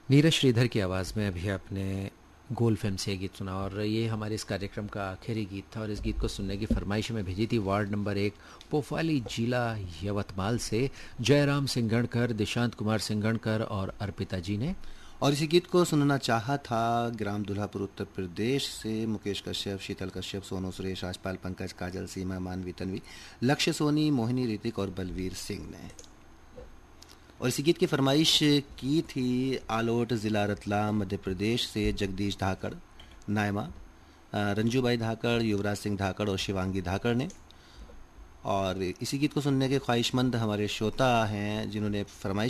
नीरज श्रीधर की आवाज़ में अभी आपने गोल फिल्म से ये गीत सुना और ये हमारे इस कार्यक्रम का आखिरी गीत था और इस गीत को सुनने की फरमाइश में भेजी थी वार्ड नंबर 1 पोफाली जिला यवतमाल से जयराम सिंगणकर, दिशांत कुमार सिंगणकर और अर्पिता जी ने। और इसी गीत को सुनना चाहा था ग्राम दुल्हापुर उत्तर प्रदेश से मुकेश कश्यप, शीतल कश्यप, सोनू सुरेश, राजपाल, पंकज, काजल, सीमा, मानवी, तन्वी, लक्ष्य सोनी, मोहिनी, ऋतिक और बलवीर सिंह ने। और इसी गीत की फरमाइश की थी आलोट, ज़िला रतलाम, मध्य प्रदेश से जगदीश धाकड़, नायमा, रंजूबाई धाकड़, युवराज सिंह धाकड़ और शिवांगी धाकड़ ने। और इसी गीत को सुनने के ख्वाहिशमंद हमारे श्रोता हैं जिन्होंने फरमाइश